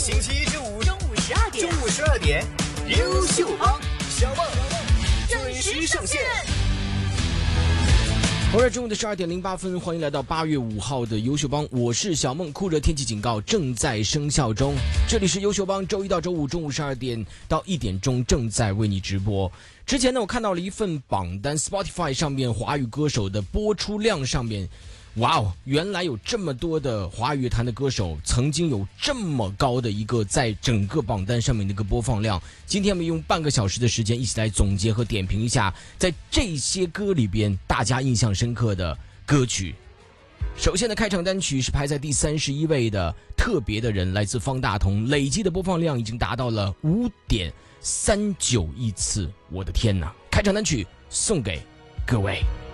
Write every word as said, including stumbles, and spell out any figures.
星期一至五中午十二点， 中午十二点，优秀帮小梦准时上线。 后来中午的十二点零八分，欢迎来到八月五号的优秀帮，我是小梦。酷热天气警告正在生效中，这里是优秀帮，周一到周五中午十二点到一点钟正在为你直播。之前呢，我看到了一份榜单 ，Spotify 上面华语歌手的播出量上面。哇哦！原来有这么多的华语乐坛的歌手，曾经有这么高的一个在整个榜单上面的一个播放量。今天我们用半个小时的时间，一起来总结和点评一下，在这些歌里边大家印象深刻的歌曲。首先的开场单曲是排在第三十一位的《特别的人》，来自方大同，累计的播放量已经达到了五点三九亿次。我的天哪！开场单曲送给各位。